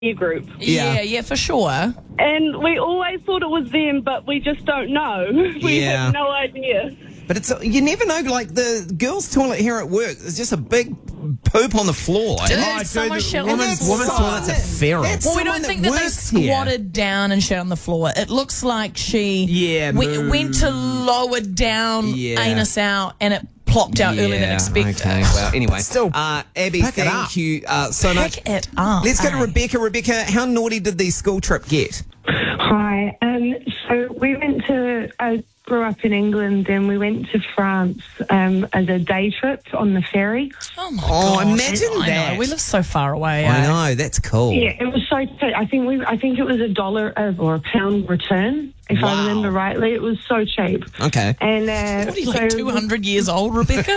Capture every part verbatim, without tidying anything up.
year group. Yeah. yeah, yeah, for sure. And we always thought it was them, but we just don't know. We Yeah. have no idea. But it's you never know. Like the girls' toilet here at work, there's just a big poop on the floor. Dude, And Oh, dude, someone the shit on women's, the women's floor. toilets are feral. That's Well, we someone don't think that they works here. squatted down and shit on the floor. It looks like she Yeah, we- boo. went to lower down, Yeah. anus out, and it plopped out earlier than Yeah, expected. Okay, well, anyway. still, uh, Abby, pick it thank up. you uh, so much. Pick it up. Let's go to eh? Rebecca. Rebecca, how naughty did the school trip get? Hi. Um, so we went to, I grew up in England and we went to France um, as a day trip on the ferry. Oh my Oh, gosh. imagine I that. know. We live so far away. I eh? know, that's cool. Yeah, it was so, I think we, I think it was a dollar of, or a pound return, if Wow. I remember rightly. It was so cheap. Okay. And uh, What are you, so like two hundred years old, Rebecca?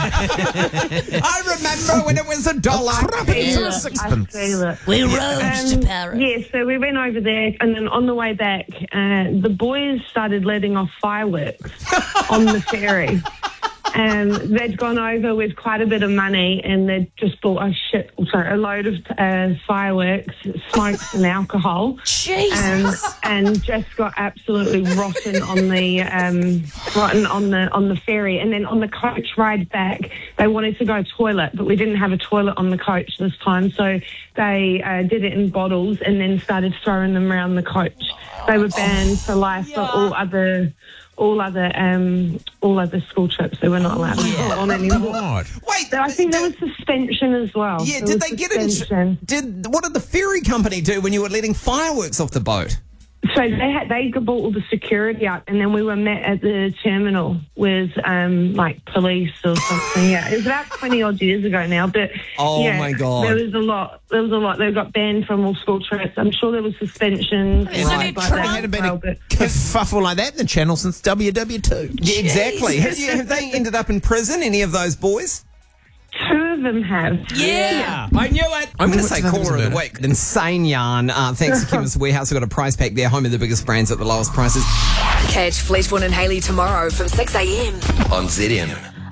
I remember when it was a dollar. I feel it. I feel it. we rose Um, to Paris. Yeah, so we went over there, and then on the way back, uh, the boys started letting off fireworks on the ferry. Um, they'd gone over with quite a bit of money, and they'd just bought a shit, sorry, a load of uh, fireworks, smokes, and alcohol. Jesus. Um, and just got absolutely rotten on the um, rotten on the on the ferry, and then on the coach ride back, they wanted to go toilet, but we didn't have a toilet on the coach this time, so they uh, did it in bottles and then started throwing them around the coach. They were banned for life for all other all other um, all other school trips. They were not allowed to go on anymore. God. Wait, So I think there was suspension as well. yeah, There did was they get in? suspension. Did what did the ferry company do when you were letting fireworks off the boat? So they had they brought all the security up, and then we were met at the terminal with um, like police or something. Yeah, it was about twenty odd years ago now. But Oh, yeah, my God. there was a lot. There was a lot. They got banned from all school trips. I'm sure there was suspensions. and Isn't things it like true? that There as hadn't been well, a but- kerfuffle like that in the channel since W W two. Yeah, exactly. Have, you, have they ended up in prison? Any of those boys? Two of them have. Yeah. I knew it. I'm going to say caller of the week. Insane yarn. Uh, thanks to Chemist Warehouse. We've got a price pack there. Home of the biggest brands at the lowest prices. Catch Fleetwood and Hayley tomorrow from six a.m. on Z M.